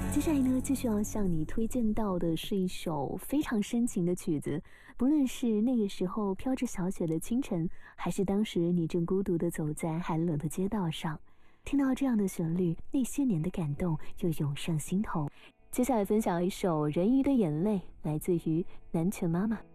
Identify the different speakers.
Speaker 1: 接下来呢，继续要向你推荐到的是一首非常深情的曲子，不论是那个时候飘着小雪的清晨，还是当时你正孤独地走在寒冷的街道上，听到这样的旋律，那些年的感动又涌上心头。接下来分享一首《人鱼的眼泪》，来自于南拳妈妈。